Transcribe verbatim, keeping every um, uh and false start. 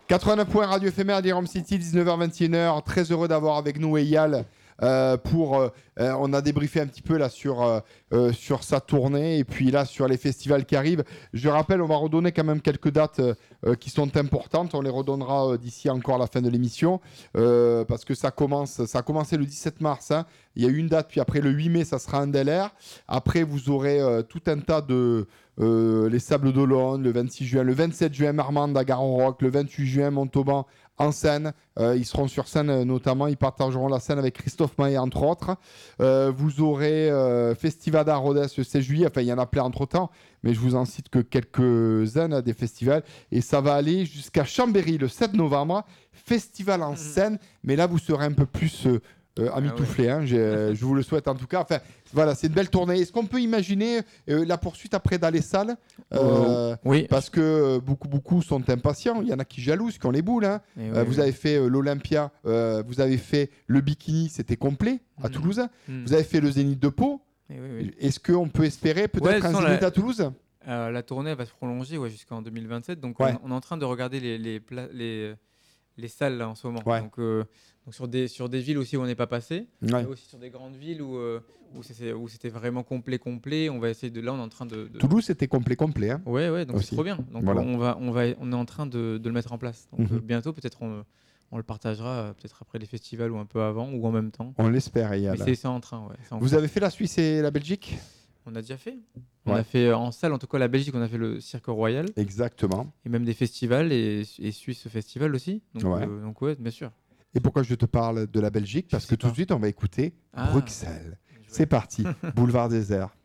quatre-vingt-neuf points Radio Éphémère d'Irom City, dix-neuf heures vingt et une heures. Très heureux d'avoir avec nous Eyal. Euh, pour, euh, euh, on a débriefé un petit peu là sur, euh, euh, sur sa tournée et puis là sur les festivals qui arrivent. Je rappelle, on va redonner quand même quelques dates euh, qui sont importantes. On les redonnera euh, d'ici encore la fin de l'émission euh, parce que ça commence, ça a commencé le dix-sept mars. Hein. Il y a eu une date, puis après le huit mai, ça sera un Andelaire. Après, vous aurez euh, tout un tas de euh, les Sables d'Olonne le vingt-six juin, le vingt-sept juin Marmande à Garon-Rock, le vingt-huit juin Montauban en scène. Euh, ils seront sur scène euh, notamment, ils partageront la scène avec Christophe Maé entre autres. Euh, vous aurez euh, Festival à Rodez le seize juillet, enfin il y en a plein entre temps, mais je vous en cite que quelques-uns à des festivals. Et ça va aller jusqu'à Chambéry le sept novembre, festival en scène, mais là vous serez un peu plus... Euh, Euh, à mitoufler, ah ouais. hein, je vous le souhaite en tout cas. Enfin, voilà, c'est une belle tournée. Est-ce qu'on peut imaginer euh, la poursuite après dans les salles euh, euh, Oui. Parce que euh, beaucoup, beaucoup sont impatients. Il y en a qui jalousent, qui ont les boules. Hein. Euh, oui, vous oui. avez fait euh, l'Olympia, euh, vous avez fait le Bikini, c'était complet à mmh. Toulouse. Mmh. Vous avez fait le Zénith de Pau. Oui, oui. Est-ce qu'on peut espérer peut-être ouais, un Zénith la... à Toulouse euh, La tournée va se prolonger ouais, jusqu'en deux mille vingt-sept. Donc ouais. on, on est en train de regarder les, les, pla- les, les salles là, en ce moment. Ouais. Donc, euh, donc sur, des, sur des villes aussi où on n'est pas passé, ouais. mais aussi sur des grandes villes où, euh, où, c'est, où c'était vraiment complet, complet. On va essayer de là, on est en train de. de... Toulouse, c'était complet, complet. Hein ouais, ouais, donc aussi. C'est trop bien. Donc voilà. on va, on va, on est en train de, de le mettre en place. Donc mm-hmm. euh, bientôt, peut-être on, on le partagera, euh, peut-être après les festivals ou un peu avant ou en même temps. On l'espère, Eyal. Mais c'est, c'est en train, ouais. C'est en Vous cours. avez fait la Suisse et la Belgique ? On a déjà fait. On ouais. a fait en salle, en tout cas la Belgique, on a fait le Cirque Royal. Exactement. Et même des festivals et, et Suisse Festival aussi. Donc ouais. Euh, donc ouais, bien sûr. Et pourquoi je te parle de la Belgique ? Parce que tout de suite, on va écouter ah, Bruxelles. C'est parti, Boulevard Désert.